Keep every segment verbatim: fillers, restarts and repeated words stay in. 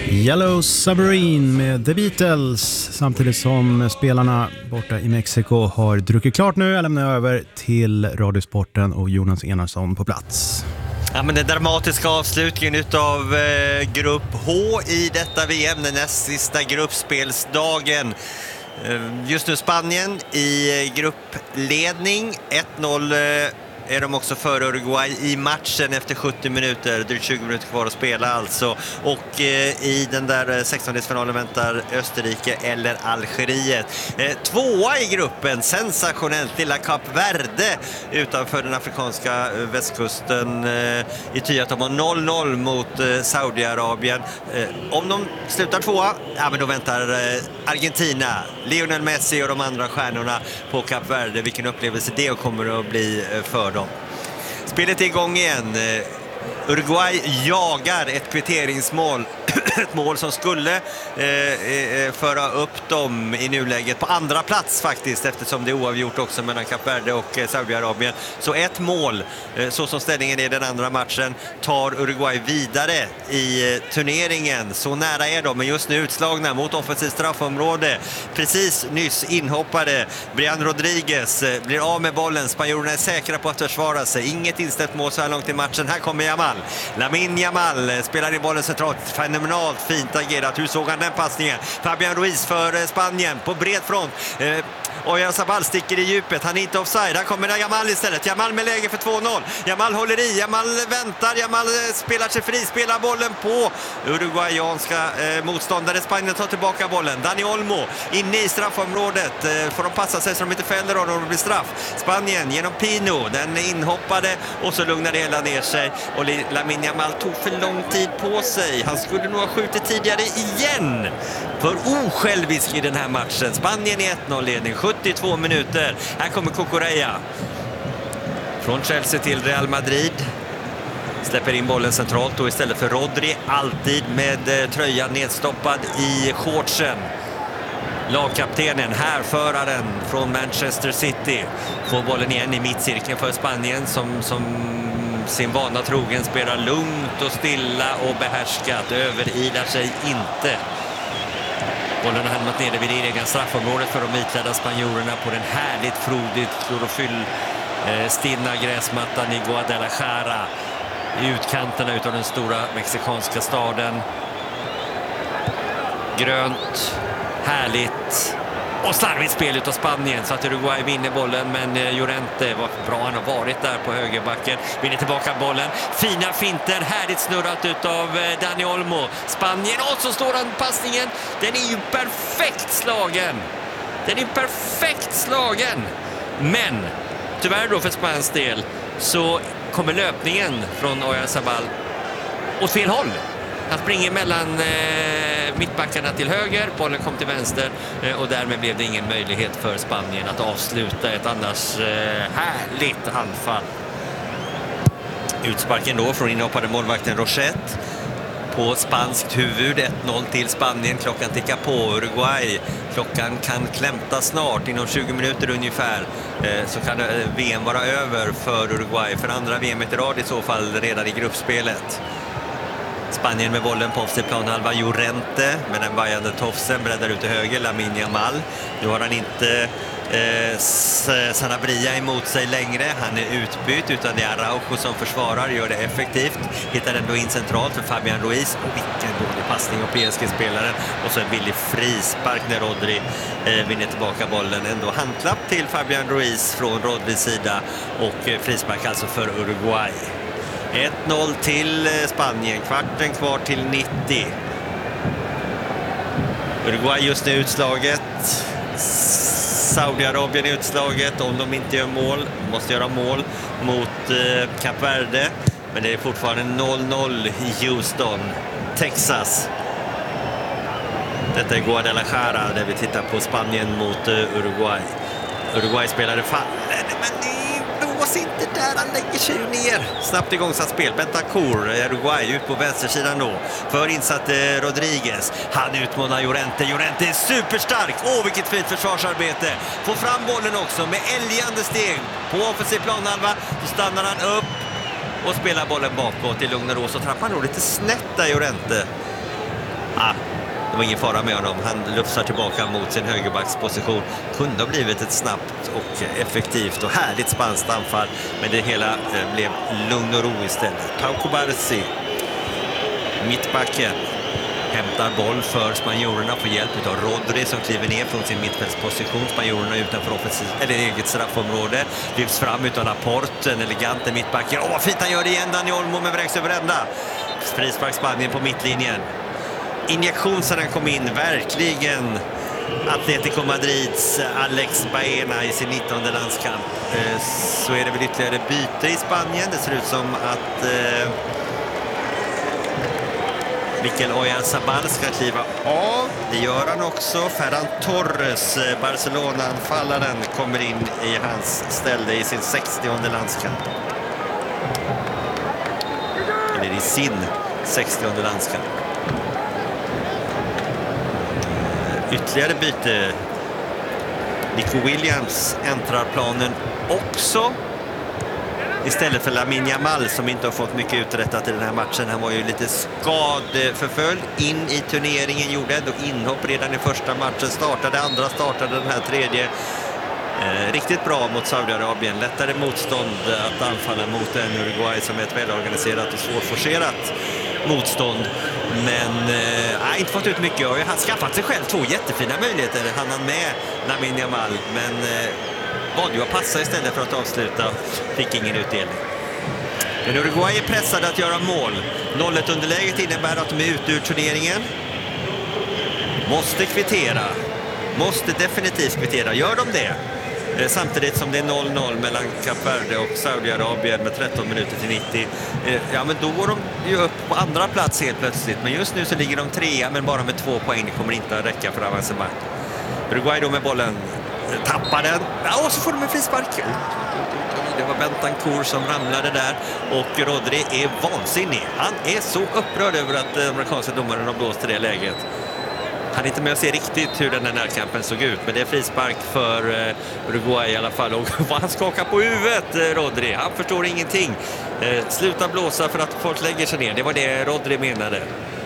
Yellow Submarine med The Beatles, samtidigt som spelarna borta i Mexiko har druckit klart nu. Jag lämnar över till Radiosporten och Jonas Enarsson på plats. Ja, men den dramatiska avslutningen utav eh, grupp H i detta V M, den näst sista gruppspelsdagen. Eh, just nu Spanien i eh, gruppledning, ett noll eh, är de också före Uruguay i matchen efter sjuttio minuter. Det är tjugo minuter kvar att spela alltså. Och eh, i den där sextondelsfinalen väntar Österrike eller Algeriet. Eh, tvåa i gruppen, sensationellt, lilla Kap Verde utanför den afrikanska eh, västkusten. Eh, I ty att de har noll noll mot eh, Saudiarabien. Eh, om de slutar tvåa, ja, men då väntar eh, Argentina, Lionel Messi och de andra stjärnorna på Kap Verde. Vilken upplevelse det kommer att bli eh, för dem. Spelet är igång igen. Uruguay jagar ett kvitteringsmål. Ett mål som skulle eh, föra upp dem i nuläget på andra plats faktiskt, eftersom det är oavgjort också mellan Kap Verde och eh, Saudiarabien. Så ett mål, eh, så som ställningen är i den andra matchen, tar Uruguay vidare i eh, turneringen. Så nära är de, men just nu utslagna mot offensivt straffområde. Precis nyss inhoppade Brian Rodriguez eh, blir av med bollen. Spanjorerna är säkra på att försvara sig. Inget inställt mål så här långt i matchen. Här kommer Yamal. Lamine Yamal eh, spelar i bollen centralt. Fenomenalt fint agerat. Hur såg han den passningen? Fabian Ruiz för Spanien på bred front. Eh, Oyarzabal sticker i djupet. Han är inte offside. Här kommer Yamal istället. Yamal med läge för två noll. Yamal håller i. Yamal väntar. Yamal spelar sig fri. Spelar bollen på uruguayanska eh, motståndare. Spanien tar tillbaka bollen. Dani Olmo inne i straffområdet. Eh, får de passa sig så de inte fäller honom och det blir straff. Spanien genom Pino. Den inhoppade och så lugnar det hela ner sig. Och Lamine Yamal tog för lång tid på sig. Han skulle nog ha skjutit tidigare igen. För osjälvisk i den här matchen. Spanien i ett noll-ledning. sjuttiotvå minuter. Här kommer Cucurella. Från Chelsea till Real Madrid. Släpper in bollen centralt och istället för Rodri, alltid med tröjan nedstoppad i shortsen. Lagkaptenen, härföraren från Manchester City, får bollen igen i mittcirkeln för Spanien som, som sin vana trogen spelar lugnt och stilla och behärskat. Överilar sig inte. Bollen har hamnat nere vid det egna straffområdet för de vitklädda spanjorerna på den härligt frodigt klorofyll eh, stinna gräsmattan i Guadalajara i utkanterna utav den stora mexikanska staden. Grönt, härligt och slarvigt spel utav Spanien så att Uruguay vinner bollen, men Llorente, vad bra han har varit där på högerbacken, vinner tillbaka bollen. Fina finter, härligt snurrat utav Dani Olmo. Spanien, och så står han passningen. Den är ju perfekt slagen. Den är perfekt slagen. Men tyvärr då för Spaniens del så kommer löpningen från Oyarzabal åt fel håll. Han springer mellan eh, mittbackarna till höger, bollen kom till vänster eh, och därmed blev det ingen möjlighet för Spanien att avsluta ett annars eh, härligt anfall. Utsparken då från inhoppade målvakten Rochette på spanskt huvud. ett noll till Spanien. Klockan tickar på. Uruguay. Klockan kan klämta snart. Inom tjugo minuter ungefär eh, så kan eh, V M vara över för Uruguay. För andra V M i rad i så fall redan i gruppspelet. Spanien med bollen på offensiv planhalva. Llorente med den vajande tofsen breddar ut till höger. Lamine Yamal. Nu har han inte eh, Sanabria emot sig längre. Han är utbytt, utan det är Araujo som försvarar. Gör det effektivt. Hittar ändå in centralt för Fabian Ruiz. Och vilken dålig passning av P S G-spelaren. Och så en billig frispark när Rodri eh, vinner tillbaka bollen. Ändå handklapp till Fabian Ruiz från Rodris sida. Och eh, frispark alltså för Uruguay. ett noll till Spanien, kvarten kvar till nittio. Uruguay just nu utslaget. Saudiarabien är utslaget om de inte gör mål. De måste göra mål mot eh, Kap Verde. Men det är fortfarande noll noll i Houston, Texas. Detta är Guadalajara där vi tittar på Spanien mot eh, Uruguay. Uruguay spelade faller, men det inte där, han lägger sig ner. Snabbt igångsatt spel. Bentancur, Uruguay, ut på vänstersidan då. För insatt eh, Rodriguez. Han utmanar Llorente. Llorente är superstark. Åh, vilket fint försvarsarbete. Får fram bollen också med älgande steg. På offensiv planhalva så stannar han upp och spelar bollen bakåt i lugn och ro. Så trappar han nog lite snett där, Llorente. Ah, det var ingen fara med honom. Han lufsar tillbaka mot sin högerbacksposition. Kunde ha blivit ett snabbt och effektivt och härligt spanskt anfall. Men det hela eh, blev lugn och ro istället. Pau Cubarsí, mittbacken, hämtar boll för spanjorerna, får hjälp av Rodri som kliver ner från sin mittfältsposition. Spanjorerna utanför offensiv, eller eget straffområde. Lyfts fram utan Laporte, en elegant mittbacken. Åh, vad fint han gör det igen, Dani Olmo, med vräks över ända. Frispark Spanien på mittlinjen. Injektion sedan den kom in, verkligen Atletico Madrids Alex Baena i sin nittonde landskamp. Så är det väl ytterligare byte i Spanien. Det ser ut som att eh, Mikel Oyarzabal ska kliva av. Det gör han också. Ferran Torres, Barcelona-anfallaren, kommer in i hans ställe i sin sextionde landskamp. Eller i sin sextionde landskamp. Ytterligare byte. Nico Williams äntrar planen också. Istället för Lamine Yamal som inte har fått mycket uträttat i den här matchen. Han var ju lite skadeförföljd in i turneringen. Gjorde ändå inhopp redan i första matchen. Startade andra, startade den här tredje. Eh, riktigt bra mot Saudiarabien. Lättare motstånd att anfalla mot en Uruguay som är ett välorganiserat och svårforcerat motstånd. Men eh, inte fått ut mycket. Han har skaffat sig själv två jättefina möjligheter. Han hann med Lamine Yamal, men eh, bad ju att passa istället för att avsluta. Fick ingen utdelning. Men Uruguay är pressade att göra mål. noll ett underläget innebär att de är ute ur turneringen. Måste kvittera. Måste definitivt kvittera. Gör de det? Samtidigt som det är noll noll mellan Kap Verde och Saudiarabien med tretton minuter till nittio. Ja, men då går de ju upp på andra plats helt plötsligt. Men just nu så ligger de trea, men bara med två poäng. Det kommer inte att räcka för avancemang. Uruguay då med bollen. Tappar den. Ja, och så får de en frispark. Det var Bentancur som ramlade där. Och Rodri är vansinnig. Han är så upprörd över att den amerikanska domaren har blåst i det läget. Han är inte med att se riktigt hur den här närkampen såg ut. Men det är frispark för Uruguay i alla fall. Och han skakar på huvudet, Rodri. Han förstår ingenting. Sluta blåsa för att folk lägger sig ner. Det var det Rodri menade.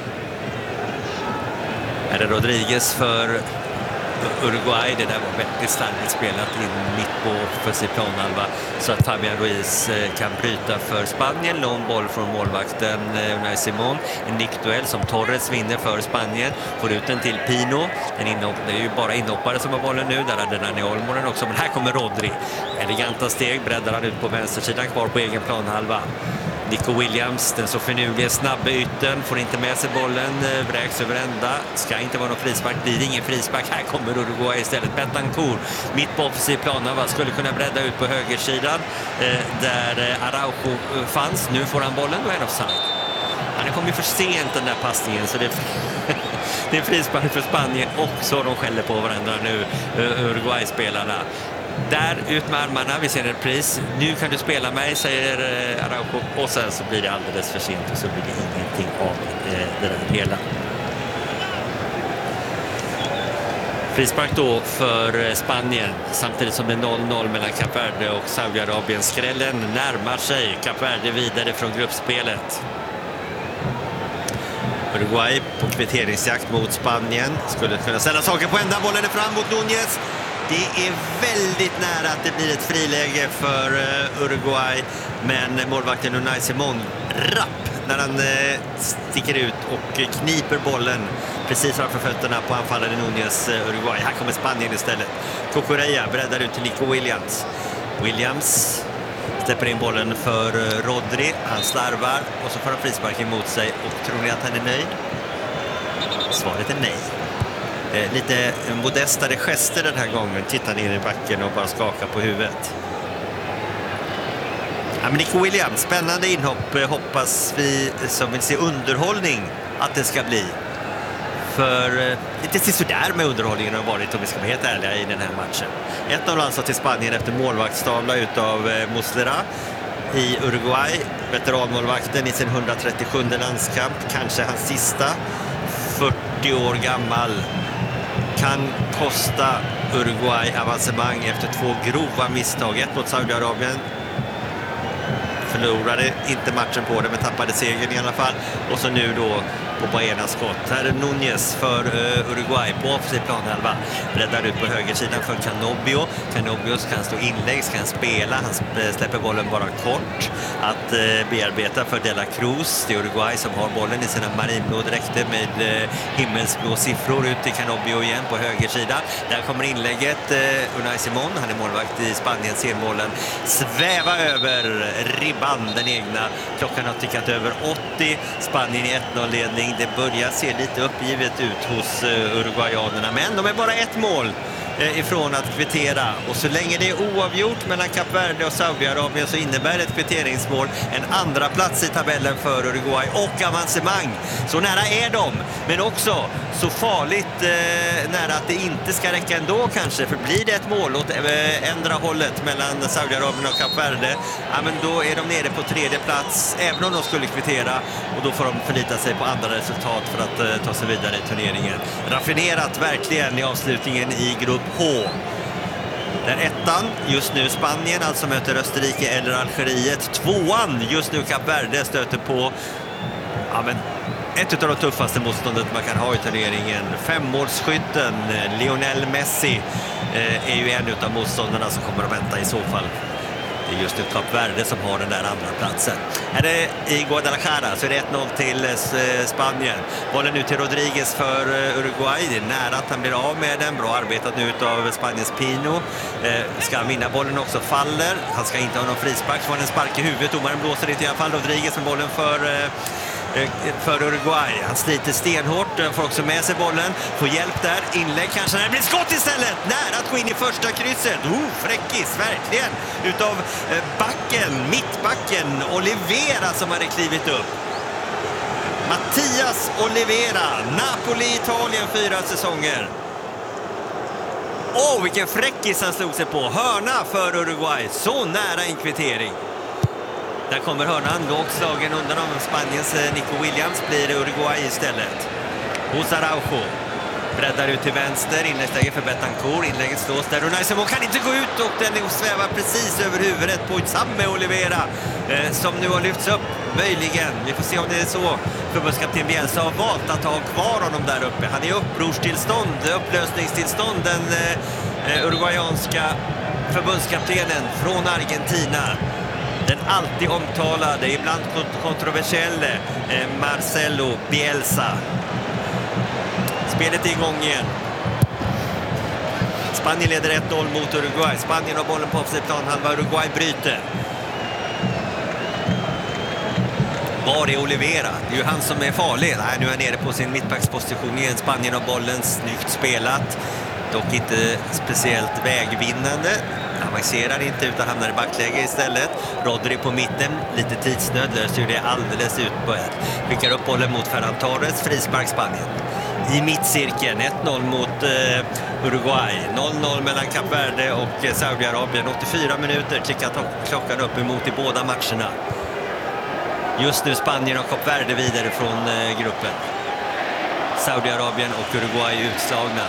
Är det Rodriguez för Uruguay? Det där var väldigt starkt spelat in mitt på offensiv planhalva så att Fabian Ruiz kan bryta för Spanien. Lång boll från målvakten Unai Simón. En nickduell som Torres vinner för Spanien. Får ut den till Pino. En inhopp, det är ju bara inhoppare som har bollen nu. Där hade Dani Olmo den också. Men här kommer Rodri. Eleganta steg breddar han ut på vänstersidan, kvar på egen planhalva. Nico Williams, den så finurliga snabba ytten, får inte med sig bollen, vräks över ända. Ska inte vara någon frispark, blir det ingen frispark. Här kommer Uruguay istället. Bentancur, mitt på offensiv plan, skulle kunna bredda ut på högersidan där Araujo fanns. Nu får han bollen och är offside. Han kom ju för sent den där passningen, så det är, det är frispark för Spanien också. De skäller på varandra nu, Uruguay-spelarna. Där ut med armarna, vi ser en repris. Nu kan du spela mig, säger Araujo. Och sen så blir det alldeles för sent och så blir det ingenting av det där hela. Frispark då för Spanien, samtidigt som det är noll noll mellan Kap Verde och Saudiarabien. Skrällen närmar sig Kap Verde vidare från gruppspelet. Uruguay på kvitteringsjakt mot Spanien. Skulle kunna ställa saker på ända, bollen är fram mot Núñez. Det är väldigt nära att det blir ett friläge för Uruguay, men målvakten Unai Simón rapp när han sticker ut och kniper bollen precis framför fötterna på anfallaren Núñez. Uruguay. Här kommer Spanien istället. Cucurella breddar ut till Nico Williams. Williams släpper in bollen för Rodri. Han slarvar och så får han frispark emot sig. Och tror ni att han är nöjd? Svaret är nej. Eh, lite modestare gester den här gången. Tittar ner i backen och bara skakar på huvudet. Ja, men Nico Williams, spännande inhopp. Hoppas vi som vill se underhållning att det ska bli. För eh, lite sådär med underhållningen har varit, om vi ska vara helt ärliga, i den här matchen. ett noll alltså till Spanien efter målvaktstavla utav eh, Muslera i Uruguay. Veteranmålvakten i sin hundratrettiosjunde landskamp. Kanske hans sista. fyrtio år gammal. Kan kosta Uruguay avancemang efter två grova misstag. Ett mot Saudiarabien. Förlorade inte matchen på det, men tappade segern i alla fall. Och så nu då på Baenas skott. Här är Núñez för uh, Uruguay på offensiv planhalva. Breddar ut på högersidan för Canobbio. Canobbio kan stå inlägg, kan spela. Han släpper bollen bara kort. Att uh, bearbeta för De La Cruz. Det är Uruguay som har bollen i sina marinblå dräkter med uh, himmelsblå siffror ut till Canobbio igen på högersida. Där kommer inlägget. Uh, Unai Simón, han är målvakt i Spanien, ser bollen sväva över ribban, den egna. Klockan har tickat över åttio. Spanien i ett noll-ledning. Det börjar se lite uppgivet ut hos uh, uruguayanerna, men de är bara ett mål uh, ifrån att kvittera. Och så länge det är oavgjort mellan Kap Verde och Saudiarabien så innebär ett kvitteringsmål en andra plats i tabellen för Uruguay och avancemang. Så nära är de, men också så farligt uh, nära att det inte ska räcka ändå kanske. För blir det ett mål åt uh, ändra hållet mellan Saudiarabien och Kap Verde, ja, men då är de nere på tredje plats även om de skulle kvittera, och då får de förlita sig på andra resultat för att uh, ta sig vidare i turneringen. Raffinerat verkligen i avslutningen i grupp H. Den ettan, just nu Spanien, alltså möter Österrike eller Algeriet. Tvåan, just nu Kap Verde, stöter på ja, men ett av de tuffaste motståndet man kan ha i turneringen. Femmålsskytten Lionel Messi eh, är ju en av motståndarna som kommer att vänta i så fall. Det är just nu Kap Verde som har den där andra platsen. Är det i Guadalajara så är det ett noll till Spanien. Bollen nu till Rodriguez för Uruguay. Det är nära att han blir av med den. Bra arbetat nu av Spaniens Pino. Eh, ska han vinna bollen också, faller. Han ska inte ha någon frispark. Får en spark i huvudet. Domaren blåser inte i alla fall. Rodriguez med bollen för... Eh, för Uruguay. Han sliter stenhårt, får också med sig bollen, får hjälp där, inlägg kanske, när det blir skott istället, nära att gå in i första krysset. Oh, fräckis, verkligen, utav backen, mittbacken Olivera som hade klivit upp. Mattias Olivera, Napoli, Italien, fyra säsonger. Åh, oh, vilken fräckis han slog sig på. Hörna för Uruguay, så nära en kvittering. Där kommer hörnan, lågt slagen undan av Spaniens Nico Williams, blir det Uruguay istället. Hos Araujo. Breddar ut till vänster, inläggsläge för Betancourt, inlägget slås där. Unai Simón kan inte gå ut och den svävar precis över huvudet på Samme Olivera eh, som nu har lyfts upp, möjligen. Vi får se om det är så. Förbundskapten Bielsa har valt att ha kvar honom där uppe. Han är i upprorstillstånd, upplösningstillstånd, den eh, uruguayanska förbundskaptenen från Argentina. Den alltid omtalade, ibland kontroversiella eh, Marcelo Bielsa. Spelet är igång igen. Spanien leder ett noll mot Uruguay. Spanien har bollen på offensiv planhalva. Uruguay bryter. Var är Olivera? Det är ju han som är farlig. Nej, nu är han nere på sin mittbacksposition igen. Spanien har bollen, snyggt spelat. Dock inte speciellt vägvinnande. Avancerar inte utan hamnar i backläge istället. Rodri på mitten, lite tidsnöd, löser ju det alldeles utbörjat. Skickar upp bollen mot Ferran Torres, frispark Spanien. I mittcirkeln, ett noll mot eh, Uruguay. noll noll mellan Kap Verde och eh, Saudiarabien. åttiofyra minuter klickat klockan upp emot i båda matcherna. Just nu Spanien och Kap Verde vidare från eh, gruppen. Saudiarabien och Uruguay utslagna.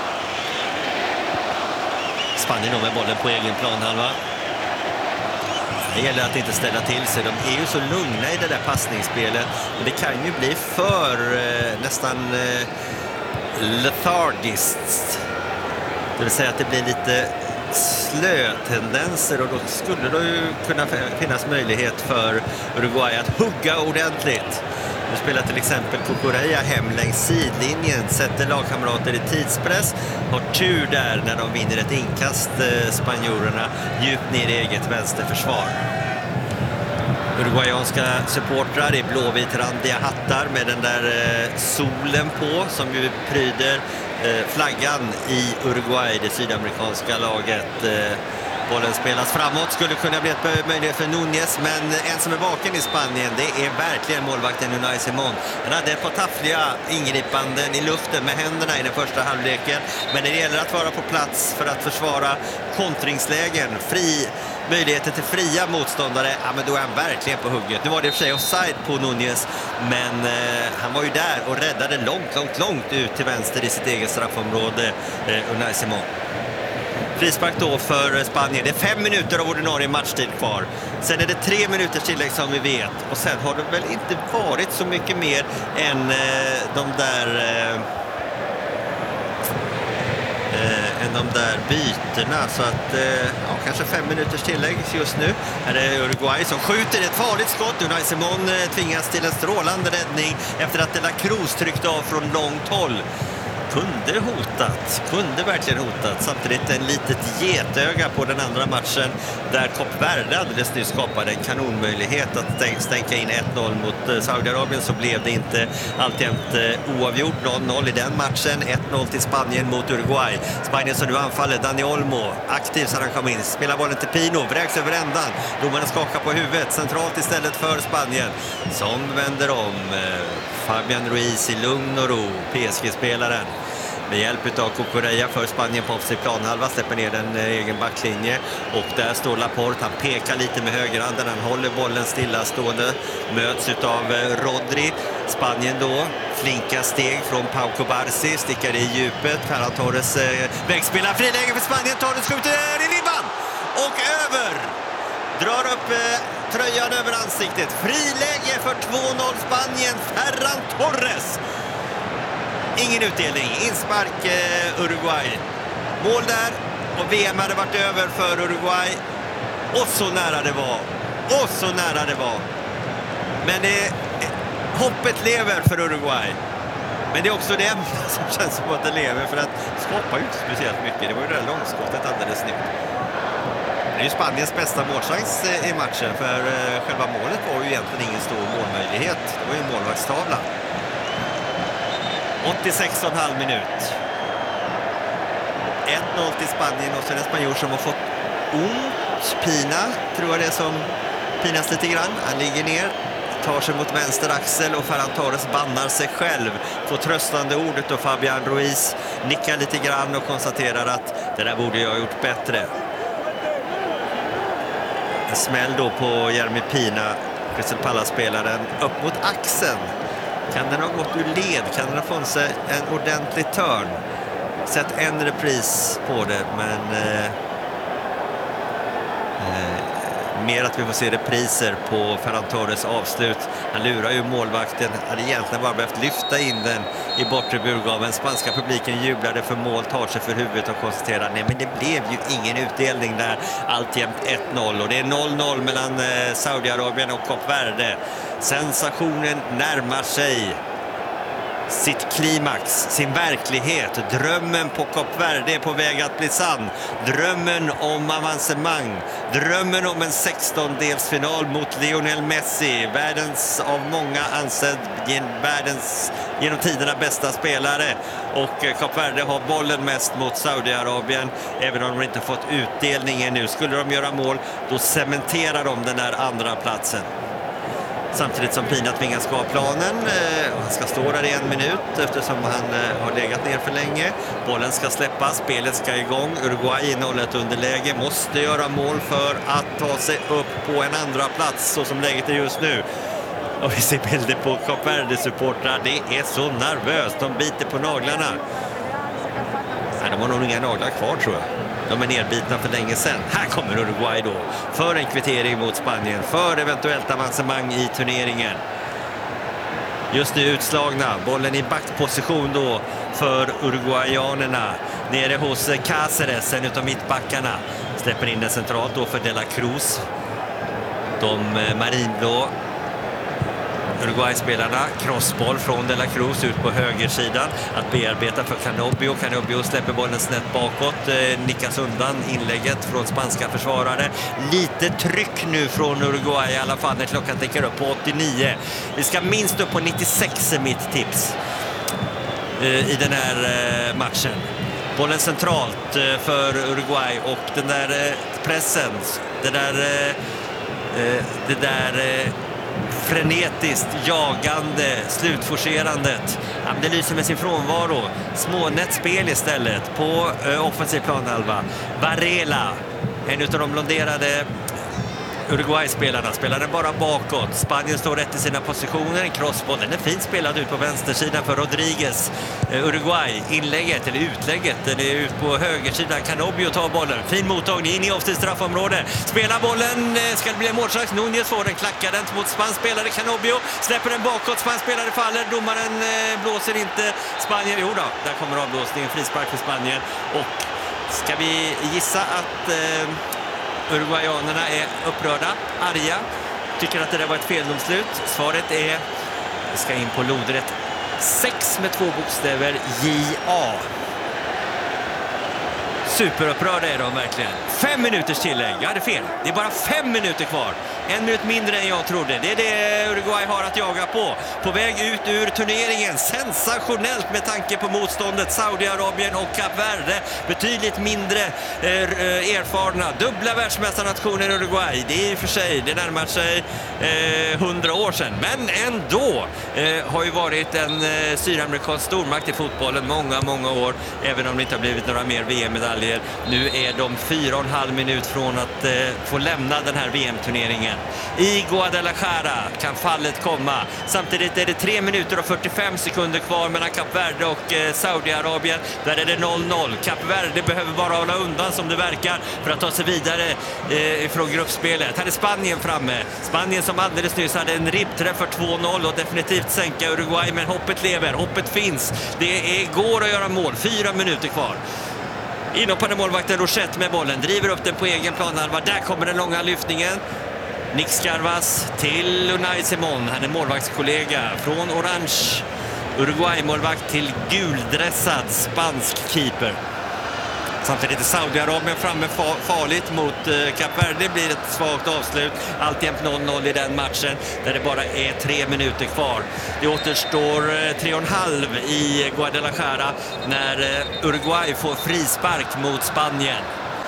Spanien med bollen på egen planhalva. Det gäller att inte ställa till sig. De är ju så lugna i det där passningsspelet. Men det kan ju bli för eh, nästan eh, lethargiskt. Det vill säga att det blir lite slötendenser, och då skulle det ju kunna finnas möjlighet för Uruguay att hugga ordentligt. Nu spelar till exempel Cucurella hem längs sidlinjen, sätter lagkamrater i tidspress, har tur där när de vinner ett inkast, eh, spanjorerna, djupt ner i eget vänsterförsvar. Uruguayanska supportrar i blåvit-randiga hattar med den där eh, solen på som ju pryder eh, flaggan i Uruguay, det sydamerikanska laget. Eh, Bollen spelas framåt, skulle kunna bli ett möjlighet för Núñez, men en som är vaken i Spanien, det är verkligen målvakten Unai Simón. Han hade ett par taffliga ingripanden i luften med händerna i den första halvleken, men när det gäller att vara på plats för att försvara kontringslägen, fri möjligheter till fria motståndare, ja, men då är han verkligen på hugget. Nu var det i och för sig offside på Núñez, men eh, han var ju där och räddade långt, långt, långt ut till vänster i sitt eget straffområde, eh, Unai Simón. Frispark då för Spanien. Det är fem minuter av ordinarie matchtid kvar. Sen är det tre minuters tillägg som vi vet. Och sen har det väl inte varit så mycket mer än eh, de där... Eh, Eh, än de där byterna, så att eh, ja, kanske fem minuters tillägg just nu. Här är Uruguay som skjuter ett farligt skott. Unai Simon eh, tvingas till en strålande räddning efter att De La Cruz tryckte av från långt håll. Kunde hotat, kunde verkligen hotat. Samtidigt en litet getöga på den andra matchen där Kap Verde alldeles nyss skapade en kanonmöjlighet att stänka in ett noll mot Saudiarabien, så blev det inte. Alltjämt oavgjort noll noll i den matchen. ett noll till Spanien mot Uruguay. Spanien som nu anfaller, Dani Olmo aktiv sedan han kom in, spelar bollen till Pino, vräks över ändan. Domarna skakar på huvudet, centralt istället för Spanien som vänder om. Fabian Ruiz i lugn och ro, P S G-spelaren. Med hjälp av Cucurella för Spanien på offensiv planhalva, släpper ner den egen backlinje. Och där står Laporte, han pekar lite med högerhanden, han håller bollen stillastående. Möts av Rodri. Spanien då, flinka steg från Pau Cubarsí, stickar i djupet. Ferran Torres eh, vägspelar, friläge för Spanien, Torres skjuter i ribban och över. Drar upp eh, tröjan över ansiktet. Friläge för två noll Spanien, Ferran Torres. Ingen utdelning, inspark eh, Uruguay. Mål där och V M hade varit över för Uruguay. Och så nära det var. Och så nära det var. Men det, eh, hoppet lever för Uruguay. Men det är också det enda som känns som att det lever, för att skapar ju inte speciellt mycket. Det var ju det där långskottet alldeles nytt. Det är ju Spaniens bästa målchans i matchen, för eh, själva målet var ju egentligen ingen stor målmöjlighet. Det var ju en målvaktstavla. åttiosex och en halv minut. ett noll till Spanien och så är det en spanjor som har fått ont. Pina, tror jag det är som pinas lite grann. Han ligger ner, tar sig mot vänster axel och Ferran Torres bannar sig själv. Får tröstande ordet och Fabian Ruiz nickar lite grann och konstaterar att det där borde jag ha gjort bättre. En smäll då på Jeremy Pina, Crystal Palace-spelaren, upp mot axeln. Kan den ha gått ur led? Kan den ha fått sig en ordentlig törn? Sett en repris på det, men eh, eh, mer att vi får se repriser på Ferran Torres avslut. Han lurar ju målvakten, hade egentligen bara behövt lyfta in den i bortre burgaven. Spanska publiken jublade för mål, tar sig för huvudet och konstaterar nej, men det blev ju ingen utdelning där. Alltjämt ett noll och det är noll noll mellan eh, Saudiarabien och Kap Verde. Sensationen närmar sig sitt klimax, sin verklighet. Drömmen på Kap Verde är på väg att bli sann. Drömmen om avancemang. Drömmen om en sextondelsfinal mot Lionel Messi. Världens av många ansedd världens genom tiderna bästa spelare. Och Kap Verde har bollen mest mot Saudiarabien. Även om de inte fått utdelningen nu. Skulle de göra mål, då cementerar de den där andra platsen. Samtidigt som Pina tvingas gå av planen. Han ska stå där i en minut eftersom han har legat ner för länge. Bollen ska släppas, spelet ska igång. Uruguay innehåller ett underläge, måste göra mål för att ta sig upp på en andra plats så som läget är just nu. Och vi ser bilder på Kap Verde-supportrar. Det är så nervöst, de biter på naglarna. Nej, de har nog inga naglar kvar tror jag. De är nedbitna för länge sedan. Här kommer Uruguay då för en kvittering mot Spanien, för eventuellt avancemang i turneringen. Just nu utslagna, bollen i backposition då för uruguayanerna. Nere hos Cáceres, en utav mittbackarna. Släpper in den centralt då för De La Cruz. De marinblå Uruguay-spelarna, crossboll från De La Cruz ut på högersidan. Att bearbeta för Canobio. Canobio släpper bollen snett bakåt. Eh, nickas undan inlägget från spanska försvarare. Lite tryck nu från Uruguay i alla fall när klockan tickar upp på åttionio. Vi ska minst upp på nittiosex är mitt tips eh, i den här eh, matchen. Bollen centralt eh, för Uruguay och den där eh, pressen, det där eh, eh, det där eh, frenetiskt jagande slutforcerandet. Ja, det lyser med sin frånvaro. Smånätt spel istället på eh, offensiv planhalva. Varela, en av de blonderade Uruguay-spelarna spelar den bara bakåt. Spanien står rätt i sina positioner. En crossboll, den är fint spelad ut på vänstersidan för Rodriguez. Uruguay, inlägget eller utlägget, den är ut på högersidan. Canobio tar bollen. Fin mottagning in i offensivt straffområde. Spelar bollen, ska det bli en målchans. Nunez får den, klackar den mot spansk spelare. Canobio släpper den bakåt. Spansk spelare faller. Domaren blåser inte. Spanien, jo då, där kommer avblåsningen. Frispark för Spanien. Och ska vi gissa att eh, Uruguayanerna är upprörda, arga, tycker att det där var ett feldomslut? Svaret är, vi ska in på lodrätt sex med två bokstäver, J A. Superupprörda är de verkligen. Fem minuters tillägg, jag hade fel. Det är bara fem minuter kvar. En minut mindre än jag trodde. Det är det Uruguay har att jaga på. På väg ut ur turneringen. Sensationellt med tanke på motståndet. Saudiarabien och Kap Verde. Betydligt mindre eh, erfarna. Dubbla världsmästarnationer Uruguay. Det är i och för sig, det närmar sig hundra eh, år sedan. Men ändå eh, har ju varit en eh, sydamerikansk stormakt i fotbollen många, många år. Även om det inte har blivit några mer V M-medaljer. Nu är de fyra och en halv minut från att eh, få lämna den här V M-turneringen. I Guadalajara kan fallet komma. Samtidigt är det tre minuter och fyrtiofem sekunder kvar mellan Kap Verde och eh, Saudiarabien. Där är det noll noll. Kap Verde behöver bara hålla undan som det verkar för att ta sig vidare eh, från gruppspelet. Här är Spanien framme. Spanien som alldeles nyss hade en ribbträff för två noll och definitivt sänka Uruguay, men hoppet lever, hoppet finns. Det är, går att göra mål. Fyra minuter kvar. Inhoppande målvakten Rochette med bollen, driver upp den på egen planhalva. Där kommer den långa lyftningen. Nick Scarvas till Unai Simon. Han är målvaktskollega från orange Uruguay-målvakt till guldressad spansk keeper. Samtidigt är Saudiarabien framme farligt mot Kap Verde. Det blir ett svagt avslut. Alltjämt noll noll i den matchen där det bara är tre minuter kvar. Det återstår tre och en halv i Guadalajara när Uruguay får frispark mot Spanien.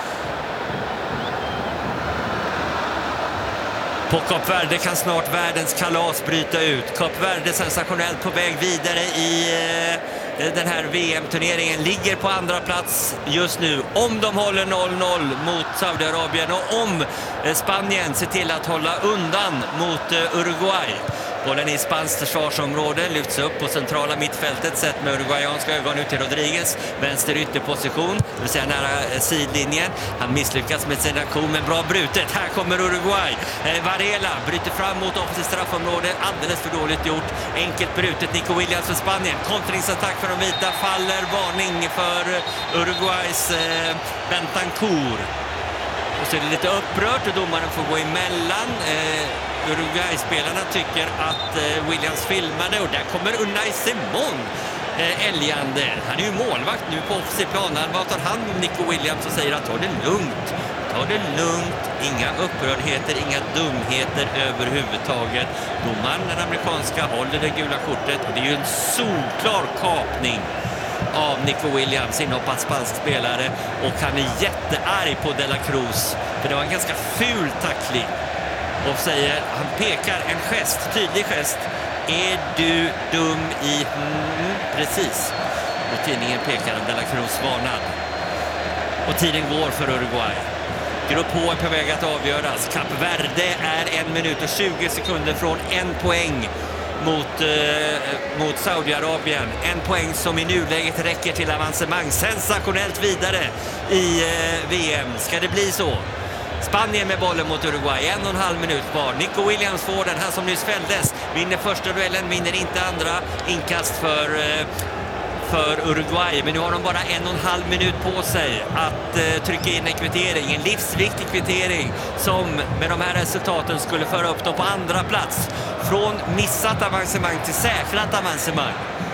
På Kap Verde kan snart världens kalas bryta ut. Kap Verde sensationellt på väg vidare i eh, den här V M-turneringen. Ligger på andra plats just nu. Om de håller noll noll mot Saudiarabien och om eh, Spanien ser till att hålla undan mot eh, Uruguay. Bollen i spanskt försvarsområde lyfts upp på centrala mittfältet sett med uruguayanska ögon ut till Rodriguez. Vänster ytterposition, det vill säga nära sidlinjen. Han misslyckas med sin aktion, men bra brutet. Här kommer Uruguay. Eh, Varela bryter fram mot offensivt straffområde. Alldeles för dåligt gjort. Enkelt brutet. Nico Williams för Spanien. Kontringsattack för de vita. Faller, varning för Uruguays eh, Bentancur. Och så är det lite upprört och domaren får gå emellan. Eh, Uruguay-spelarna tycker att eh, Williams filmade och där kommer Unai Simon eh, älgande. Han är ju målvakt nu på offensiv plan. Han tar hand om Nico Williams och säger att ta det lugnt. Ta det lugnt. Inga upprördheter, inga dumheter överhuvudtaget. Domaren, den amerikanska, håller det gula kortet och det är ju en solklar kapning av Nico Williams, inhoppad spansk spelare, och han är jättearg på De La Cruz för det var en ganska ful tackling och säger, han pekar en gest, tydlig gest: är du dum i mm, precis, och tidningen pekar en De La Cruz varnad och tiden går för Uruguay. Grupp H är på väg att avgöras. Kap Verde är en minut och tjugo sekunder från en poäng mot, eh, mot Saudiarabien. En poäng som i nuläget räcker till avancemang. Sensationellt vidare i eh, V M. Ska det bli så? Spanien med bollen mot Uruguay. En och en halv minut kvar. Nico Williams får den, han som nyss fälldes. Vinner första duellen, vinner inte andra. Inkast för... Eh, för Uruguay, men nu har de bara en och en halv minut på sig att eh, trycka in en kvittering, en livsviktig kvittering som med de här resultaten skulle föra upp dem på andra plats från missat avancemang till säkrat avancemang.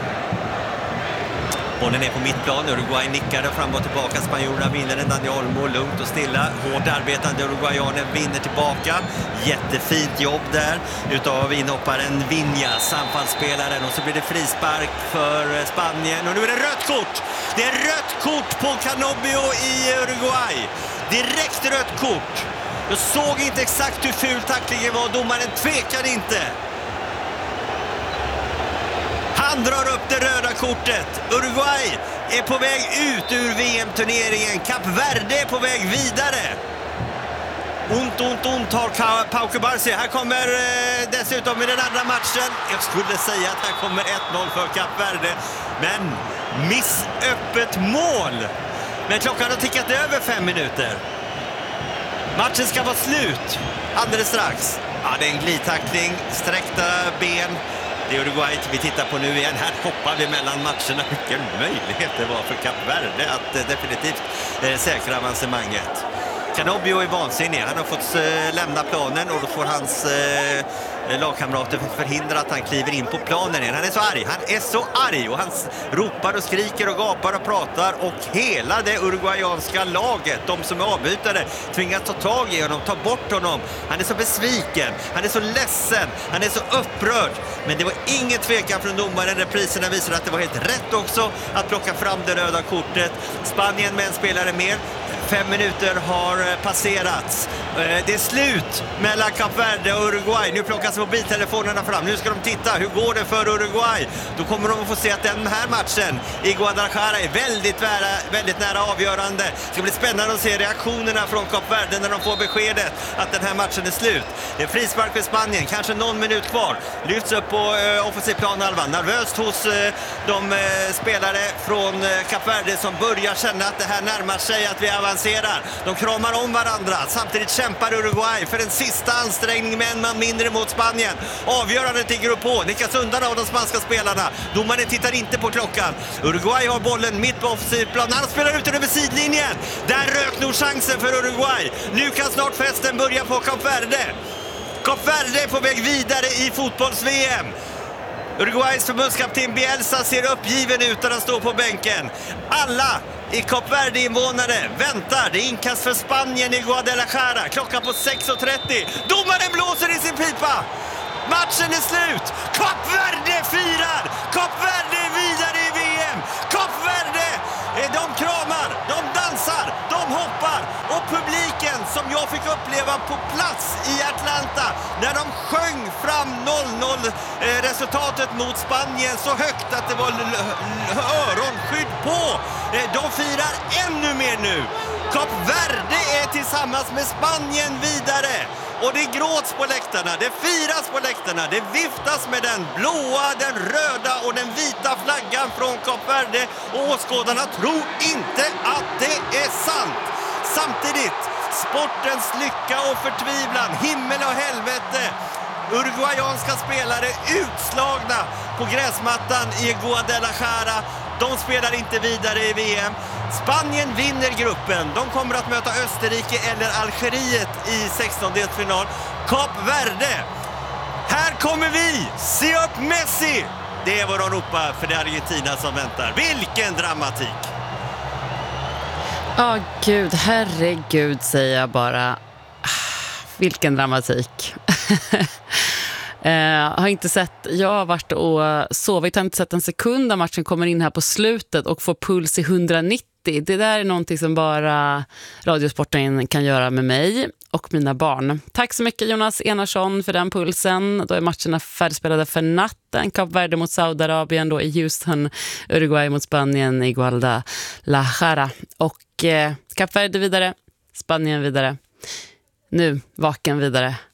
Bollen är på mittplan, Uruguay nickar fram och tillbaka, spanjorerna vinner den, Dani Olmo lugnt och stilla, hårt arbetande uruguayanen vinner tillbaka, jättefint jobb där utav inhopparen Viñas, anfallsspelaren, och så blir det frispark för Spanien och nu är det rött kort, det är rött kort på Canobio i Uruguay, direkt rött kort. Jag såg inte exakt hur ful tacklingen var, domaren tvekade inte. Han drar upp det röda kortet. Uruguay är på väg ut ur V M-turneringen. Kap Verde är på väg vidare. Ont, ont, ont har Pau Cubarsí. Här kommer eh, dessutom i den andra matchen. Jag skulle säga att här kommer ett noll för Kap Verde. Men missöppet mål. Men klockan har tickat över fem minuter. Matchen ska vara slut alldeles strax. Ja, det är en glidtackling, sträckta ben. Det är Uruguay vi tittar på nu igen. Här hoppar vi mellan matcherna. Vilken möjlighet det var för Kap Verde att eh, definitivt eh, säkra avancemanget. Canobio är vansinnig. Han har fått eh, lämna planen och då får hans eh, lagkamrater förhindra att han kliver in på planen igen. Han är så arg. Han är så arg och han ropar och skriker och gapar och pratar och hela det uruguayanska laget, de som är avbytare, tvingas ta tag i honom, ta bort honom. Han är så besviken. Han är så ledsen. Han är så upprörd. Men det var ingen tvekan från domaren. Repriserna visar att det var helt rätt också att plocka fram det röda kortet. Spanien med en spelare mer. Fem minuter har passerats. Det är slut mellan Kap Verde och Uruguay. Nu plockas mobiltelefonerna fram. Nu ska de titta. Hur går det för Uruguay? Då kommer de att få se att den här matchen i Guadalajara är väldigt nära, väldigt nära avgörande. Det ska bli spännande att se reaktionerna från Kap Verde när de får beskedet att den här matchen är slut. Det är frispark för Spanien. Kanske någon minut kvar. Lyfts upp på uh, offensiv planhalvan. Nervöst hos uh, de uh, spelare från uh, Kap Verde som börjar känna att det här närmar sig, att vi avancerar. De kramar om varandra. Samtidigt kämpar Uruguay för en sista ansträngning med en man mindre mot Spanien. Avgörandet i grupp H. Nickas undan av de spanska spelarna. Domaren tittar inte på klockan. Uruguay har bollen mitt på offensivplan. Han spelar ut den över sidlinjen. Där rök nog chansen för Uruguay. Nu kan snart festen börja på Kap Verde. Kap Verde är på väg vidare i fotbolls-V M. Uruguays förbundskapten Bielsa ser uppgiven ut när han står på bänken. Alla i Kap Verde-invånare väntar. Det är inkast för Spanien i Guadalajara. Klockan på sex och trettio. Domaren blåser i sin pipa. Matchen är slut. Kap Verde firar. Kap Verde är vidare i V M. Kap Verde, de kramar, de dansar, de hoppar. Och publiken som jag fick uppleva på plats i Atlanta när de sjöng fram noll noll resultatet mot Spanien så högt att det var öronskydd på. De firar ännu mer nu. Kap Verde är tillsammans med Spanien vidare. Och det gråts på läktarna, det firas på läktarna, det viftas med den blåa, den röda och den vita flaggan från Kap Verde. Och åskådarna tror inte att det är sant. Samtidigt, sportens lycka och förtvivlan, himmel och helvete. Uruguayanska spelare utslagna på gräsmattan i Guadalajara. De spelar inte vidare i V M. Spanien vinner gruppen. De kommer att möta Österrike eller Algeriet i sextondelsfinal. Kap Verde. Här kommer vi. Se upp Messi. Det är vad de ropar, för det är Argentina som väntar. Vilken dramatik. Ja, oh, gud, herregud säger jag bara. Vilken dramatik. Uh, har inte sett, jag har varit och sovit, har inte sett en sekund av matchen, kommer in här på slutet och får puls i hundranittio. Det där är någonting som bara Radiosporten kan göra med mig och mina barn. Tack så mycket Jonas Enarsson för den pulsen. Då är matcherna färdigspelade för natten. Kap Verde mot Saudiarabien, då i Houston, Uruguay mot Spanien i Guadalajara. Och eh, Kap Verde vidare, Spanien vidare. Nu, vaken vidare.